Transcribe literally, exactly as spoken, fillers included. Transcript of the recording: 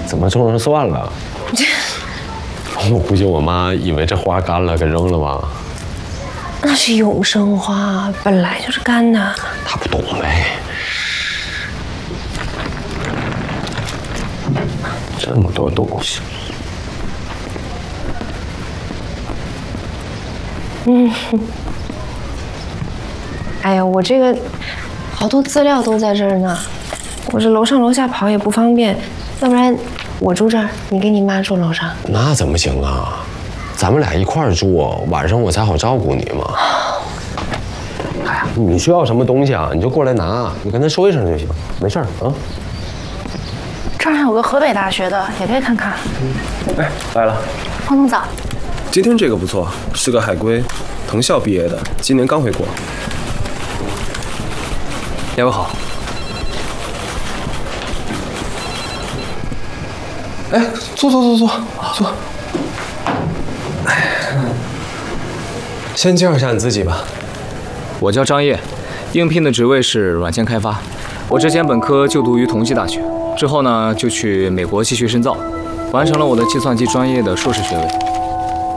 怎么种成蒜了？我估计我妈以为这花干了，给扔了吧？ 那是永生花，本来就是干的。 她不懂呗。这么多东西。 嗯。哎呀，我这个好多资料都在这儿呢，我这楼上楼下跑也不方便，要不然我住这儿，你跟你妈住楼上。 那怎么行啊？咱们俩一块儿住，晚上我才好照顾你嘛。哎呀，你需要什么东西啊，你就过来拿，你跟他说一声就行，没事儿啊。 这儿还有个河北大学的，也可以看看。 哎，来了。 黄总早。 今天这个不错，是个海归，藤校毕业的，今年刚回国。两位好。哎，坐坐坐坐坐。哎，先介绍一下你自己吧。 我叫张烨，应聘的职位是软件开发。我之前本科就读于同济大学，之后呢就去美国继续深造，完成了我的计算机专业的硕士学位。